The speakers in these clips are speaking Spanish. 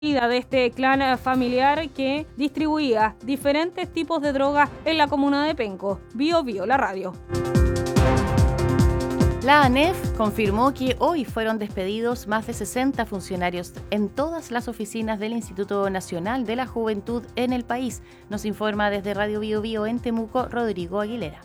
de este clan familiar que distribuía diferentes tipos de drogas en la comuna de Penco. Bio Bio, la radio. La ANEF confirmó que hoy fueron despedidos más de 60 funcionarios en todas las oficinas del Instituto Nacional de la Juventud en el país. Nos informa desde Radio Bio Bio en Temuco, Rodrigo Aguilera.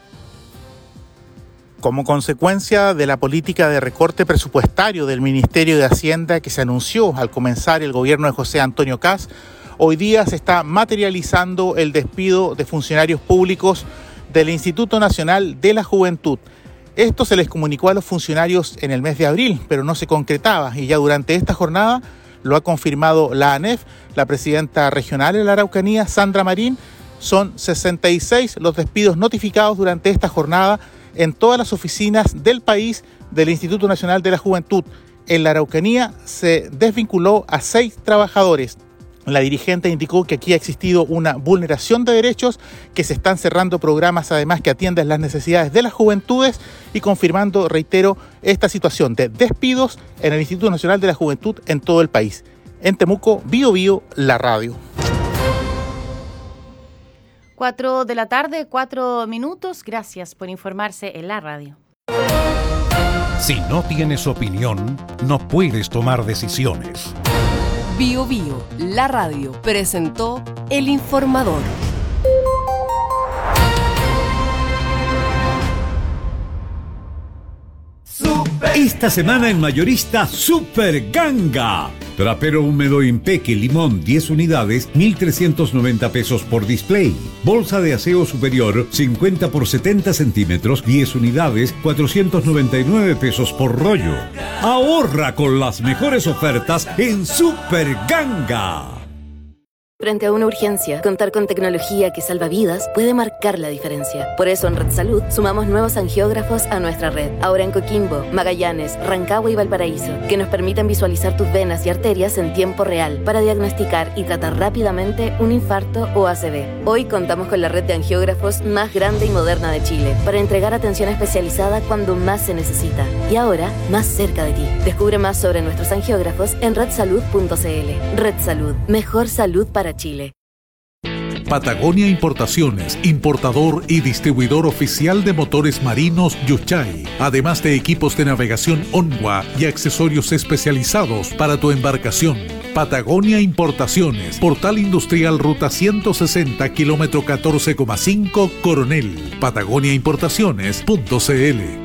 Como consecuencia de la política de recorte presupuestario del Ministerio de Hacienda que se anunció al comenzar el gobierno de José Antonio Kast, hoy día se está materializando el despido de funcionarios públicos del Instituto Nacional de la Juventud. Esto se les comunicó a los funcionarios en el mes de abril, pero no se concretaba, y ya durante esta jornada lo ha confirmado la ANEF, la presidenta regional de la Araucanía, Sandra Marín. Son 66 los despidos notificados durante esta jornada en todas las oficinas del país del Instituto Nacional de la Juventud. En la Araucanía se desvinculó a 6 trabajadores. La dirigente indicó que aquí ha existido una vulneración de derechos, que se están cerrando programas además que atienden las necesidades de las juventudes, y confirmando, reitero, esta situación de despidos en el Instituto Nacional de la Juventud en todo el país. En Temuco, Bio Bio, la radio. 4 de la tarde, 4 minutos. Gracias por informarse en la radio. Si no tienes opinión, no puedes tomar decisiones. Bio Bio, la radio, presentó El Informador. Esta semana en Mayorista Super Ganga. Trapero húmedo Impeque Limón 10 unidades, 1.390 pesos por display. Bolsa de aseo superior 50 por 70 centímetros, 10 unidades, 499 pesos por rollo. Ahorra con las mejores ofertas en Super Ganga. Frente a una urgencia, contar con tecnología que salva vidas puede marcar la diferencia. Por eso en Red Salud sumamos nuevos angiógrafos a nuestra red. Ahora en Coquimbo, Magallanes, Rancagua y Valparaíso, que nos permiten visualizar tus venas y arterias en tiempo real para diagnosticar y tratar rápidamente un infarto o ACV. Hoy contamos con la red de angiógrafos más grande y moderna de Chile para entregar atención especializada cuando más se necesita. Y ahora, más cerca de ti. Descubre más sobre nuestros angiógrafos en redsalud.cl. Red Salud. Mejor salud para Chile. Patagonia Importaciones, importador y distribuidor oficial de motores marinos Yuchay, además de equipos de navegación Onwa y accesorios especializados para tu embarcación. Patagonia Importaciones, Portal Industrial Ruta 160, kilómetro 14,5, Coronel. patagoniaimportaciones.cl.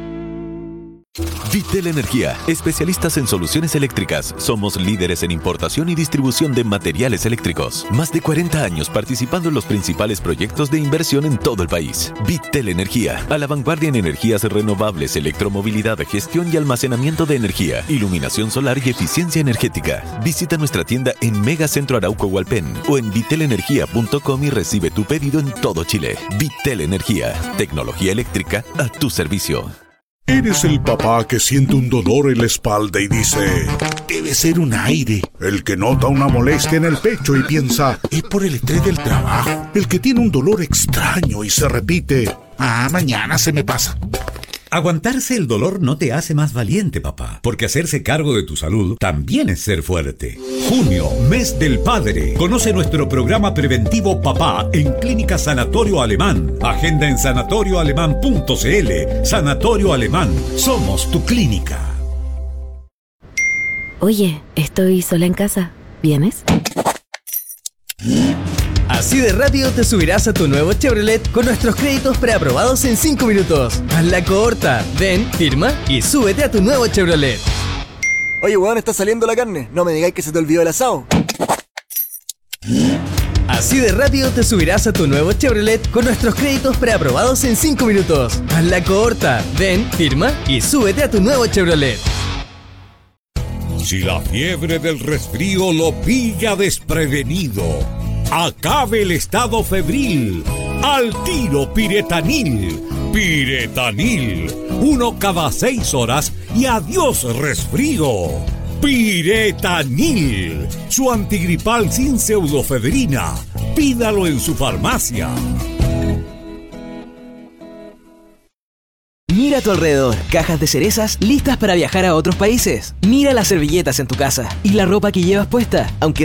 Vitel Energía, especialistas en soluciones eléctricas. Somos líderes en importación y distribución de materiales eléctricos. Más de 40 años participando en los principales proyectos de inversión en todo el país. Vitel Energía, a la vanguardia en energías renovables, electromovilidad, gestión y almacenamiento de energía, iluminación solar y eficiencia energética. Visita nuestra tienda en Megacentro Arauco Hualpén o en vitelenergia.com y recibe tu pedido en todo Chile. Vitel Energía, tecnología eléctrica a tu servicio. Eres el papá que siente un dolor en la espalda y dice: debe ser un aire. El que nota una molestia en el pecho y piensa: es por el estrés del trabajo. El que tiene un dolor extraño y se repite: mañana se me pasa. Aguantarse el dolor no te hace más valiente, papá, porque hacerse cargo de tu salud también es ser fuerte. Junio, mes del padre. Conoce nuestro programa preventivo Papá en Clínica Sanatorio Alemán. Agenda en sanatorioalemán.cl. Sanatorio Alemán, somos tu clínica. Oye, estoy sola en casa. ¿Vienes? Así de rápido te subirás a tu nuevo Chevrolet con nuestros créditos preaprobados en 5 minutos. Hazla corta. Ven, firma y súbete a tu nuevo Chevrolet. Oye, weón, está saliendo la carne. No me digáis que se te olvidó el asado. Así de rápido te subirás a tu nuevo Chevrolet con nuestros créditos preaprobados en 5 minutos. Hazla corta. Ven, firma y súbete a tu nuevo Chevrolet. Si la fiebre del resfrío lo pilla desprevenido, acabe el estado febril. Al tiro Piretanil. Piretanil. 1 cada 6 horas y adiós resfrío. Piretanil. Su antigripal sin pseudofedrina. Pídalo en su farmacia. Mira Mira a tu alrededor, cajas de cerezas listas para viajar a otros países. Mira las servilletas en tu casa y la ropa que llevas puesta. Aunque